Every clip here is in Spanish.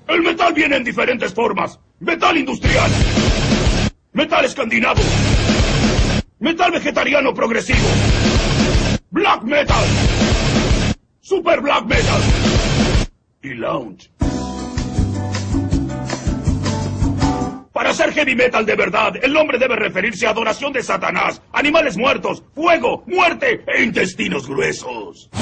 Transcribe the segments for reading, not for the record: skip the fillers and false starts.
El metal viene en diferentes formas. Metal industrial. Metal escandinavo. Metal vegetariano progresivo. Black metal. Super black metal. Y lounge. Para ser heavy metal de verdad, el nombre debe referirse a adoración de Satanás, animales muertos, fuego, muerte e intestinos gruesos.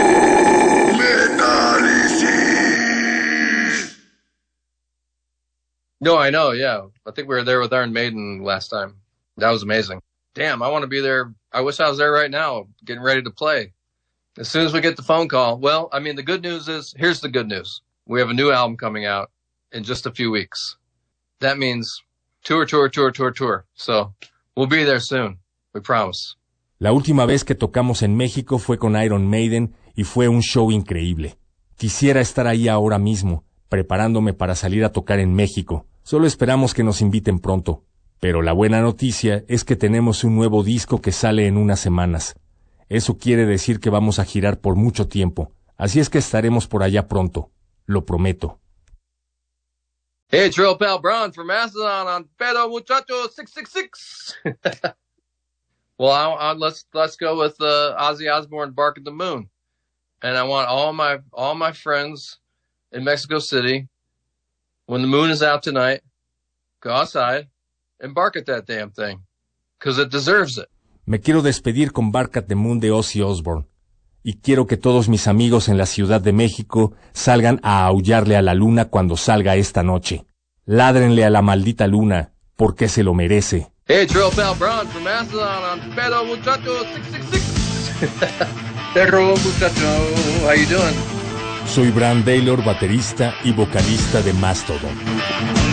No, I know, yeah. I think we were there with Iron Maiden last time. That was amazing. Damn, I want to be there. I wish I was there right now, getting ready to play. As soon as we get the phone call. Well, I mean, the good news is, here's the good news. We have a new album coming out in just a few weeks. That means tour. So, we'll be there soon. We promise. La última vez que tocamos en México fue con Iron Maiden y fue un show increíble. Quisiera estar ahí ahora mismo, preparándome para salir a tocar en México. Solo esperamos que nos inviten pronto. Pero la buena noticia es que tenemos un nuevo disco que sale en unas semanas. Eso quiere decir que vamos a girar por mucho tiempo. Así es que estaremos por allá pronto. Lo prometo. Hey, it's your old pal Braun from Mastodon on Pedo Muchacho 666. Well, let's go with Ozzy Osbourne, Bark at the Moon. And I want all my friends in Mexico City, when the moon is out tonight, go outside and bark at that damn thing, because it deserves it. Me quiero despedir con Bark at the Moon de Ozzy Osbourne. Y quiero que todos mis amigos en la Ciudad de México salgan a aullarle a la luna cuando salga esta noche. Ládrenle a la maldita luna, porque se lo merece. Hey, it's your old pal Braun from Mastodon on Pedo Muchacho 666. Perro Muchacho, how you doing? Soy Brann Dailor, baterista y vocalista de Mastodon.